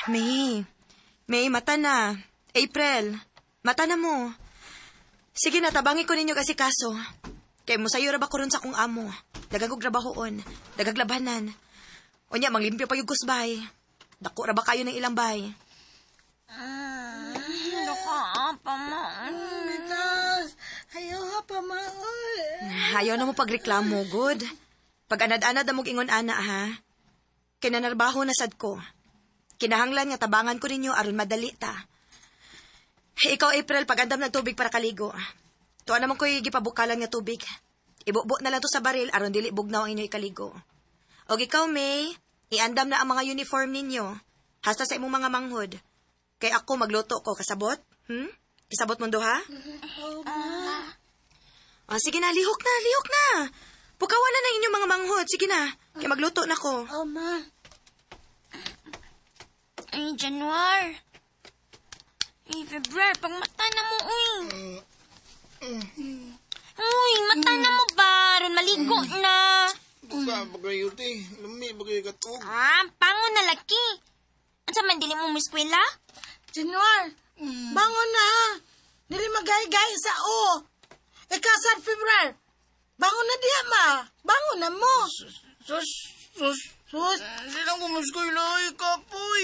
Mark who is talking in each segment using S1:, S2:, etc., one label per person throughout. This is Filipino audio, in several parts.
S1: May, mata na. April, mata na mo. Sige na, tabangi ko ninyo kasi kaso. Kay mo sayo ra ba ko ron sa kong amo. Dagag og trabahoon, dagag labanan. Unya, manglimpyo pa yung kusbay. Dako ra ba kayo ng ilang bay?
S2: Nakaapa ma.
S3: Mitas, ayaw pa ma.
S1: Ayaw na mo pagreklamo, good. Pag anad-anad na mong ingon ana, ha? Kinanarbaho na sad ko. Kinahanglan nga tabangan ko ninyo aron madali ta. Ikaw, April, pag-andam ng tubig para kaligo. Tuwa naman ko'y gipabukalan nga tubig. Ibubo na lang to sa baril aron dili bugnaw ang inyo ikaligo. Og ikaw, May, iandam na ang mga uniform ninyo. Hasta sa imong mga manghod. Kay ako magluto ko, kasabot? Kasabot mo do, ha? Sige na, lihok na. Pukawan na ng inyong mga manghod. Sige na, kay magluto na ko.
S3: Ma.
S2: Ay, Januar. Ay, February, pag mata na mo, uy. Uy, mata na mo ba? Ron maligo na.
S4: Buka, bagay yuti. Lumi, bagay katog.
S2: Pango na laki. At sa mandili mo eskwela?
S3: Januar, bangon na. Dili magay-gay sa o. Ikasar February. Bangon na diya, ma. Bangon na mo.
S4: Sus. Silang kumuskwela, kapoy.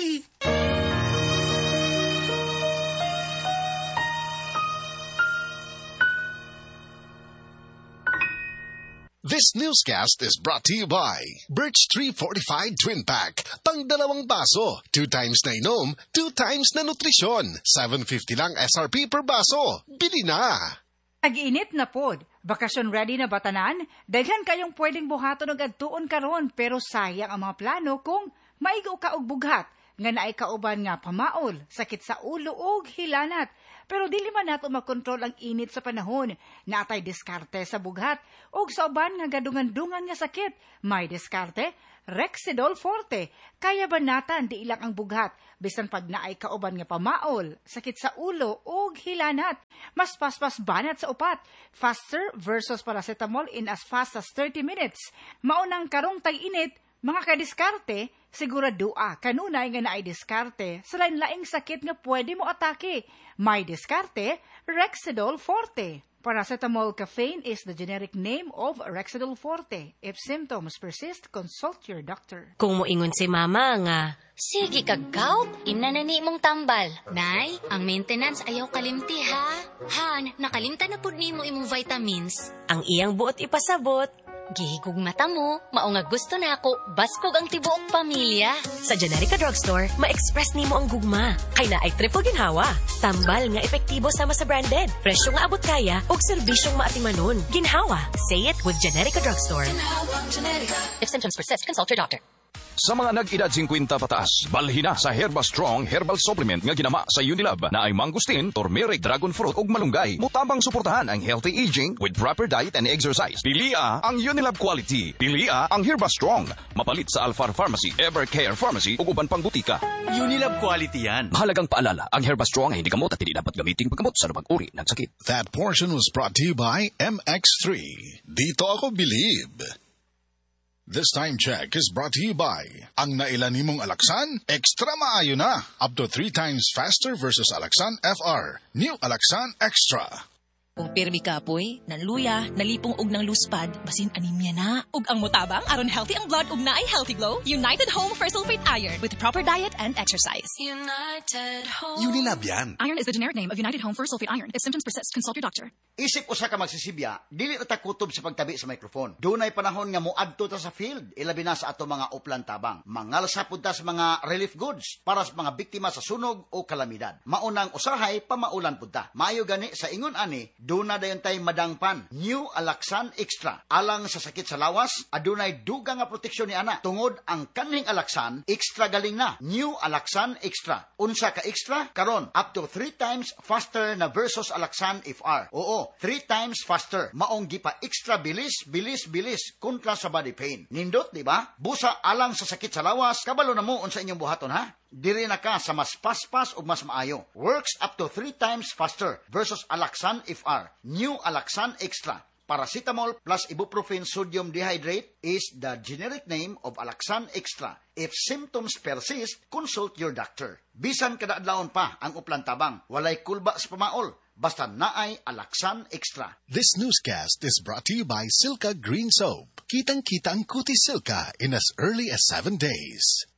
S5: This newscast is brought to you by Birch Tree Fortified Twin Pack. Pang-dalawang baso. 2 times na inom, 2 times na nutrisyon. $7.50 lang SRP per baso. Bili na!
S6: Ag-init na pod. Bakasyon ready na batanan? Daghan kayong pwedeng buhaton og adtuon karon pero sayang ang mga plano kung maigo ka og bughat nga naay kauban nga pamaol, sakit sa ulo ug hilanat. Pero dili man nato makontrol ang init sa panahon. Natay diskarte sa bughat ug sa uban nga gadungan-dungan nga sakit. May diskarte, Rexidol Forte. Kaya banatan di ilang ang bughat bisan pag naay kauban nga pamaol, sakit sa ulo ug hilanat. Mas paspas banat sa upat. Faster versus paracetamol in as fast as 30 minutes. Maunang karong tag-init, mga kadiskarte, siguradua kanunay nga naay diskarte sa lain-laing sakit nga pwede mo atake. May diskarte, Rexidol Forte. Paracetamol caffeine is the generic name of Rexidol Forte. If symptoms persist, consult your doctor.
S7: Kung moingon si mama nga,
S8: sige kagaw, inanani mong tambal. Nay, ang maintenance ayaw kalimti ha. Han, nakalimta na pud nimo imong vitamins.
S7: ang iyang buot ipasabot,
S8: Gihigog mata mo, mao nga gusto na ako, baskog ang tibuok pamilya.
S7: sa Generica Drugstore, ma-express nimo ang gugma. Kay na ay triple ginhawa. Tambal nga epektibo sama sa branded. Presyo nga abot kaya ug serbisyong maatimanon. Ginhawa. Say it with Generica Drugstore.
S8: If symptoms persist, consult your doctor.
S9: Sa mga nag-edad 50 pataas, balhin na sa Herba Strong Herbal Supplement nga ginama sa Unilab na ay mangustin, turmeric, dragon fruit ug malunggay. Mutabang suportahan ang healthy aging with proper diet and exercise. Pilia ang Unilab quality. Pilia ang Herba Strong. Mapalit sa Alfar Pharmacy, Evercare Pharmacy ug uban pang butika.
S10: Unilab quality yan.
S9: Mahalagang paalala, ang Herba Strong ay hindi gamot at hindi dapat gamitin paggamot sa lumang uri ng sakit.
S5: That portion was brought to you by MX3. Dito ako believe. This time check is brought to you by ang nailan nimong Alaxan, extra maayo na. Up to 3 times faster versus Alaxan FR. New Alaxan Extra.
S11: Kung pirmi ka, poy, nanluya, nalipong og ng luspad, basin anemia na. Ug ang mutabang, aron healthy ang blood ug naay healthy glow, United Home for Sulfate Iron with proper diet and exercise.
S2: United Home.
S10: Unilab yan.
S11: Iron is the generic name of United Home for Sulfate Iron. If symptoms persist, consult your doctor.
S12: Isip usa ka magsisibya, dili ta kutob sa pagtabi sa microphone. Dunay panahon nga moadto ta sa field, ilabi na sa ato mga uplan tabang. Mangalsa pud ta sa mga relief goods para sa mga biktima sa sunog o kalamidad. Maunang usahay pamaulan pud ta. Maayo gani sa ingon ani, duna dayon tay madangpan. New Alaxan Extra. Alang sa sakit sa lawas, adunay dugang nga proteksyon ni ana. Tungod ang kaning Alaxan, extra galing na. New Alaxan Extra. Unsa ka extra? Karon up to 3 times faster na versus Alaxan FR. Oo, 3 times faster. Maong gipa extra bilis kontra sa body pain. Nindot, di ba? Busa alang sa sakit sa lawas, kabalo na mo unsa inyong buhaton ha? Diri na ka sa mas paspas ug mas maayo. Works up to 3 times faster versus Alaxan FR. New Alaxan Extra. Paracetamol plus ibuprofen sodium dehydrate is the generic name of Alaxan Extra. If symptoms persist, consult your doctor. Bisan kada adlawon pa ang uplantabang, walay kulba sa pamaol, basta naay Alaxan Extra.
S5: This newscast is brought to you by Silka Green Soap. Kitang-kita ang kutis Silka in as early as 7 days.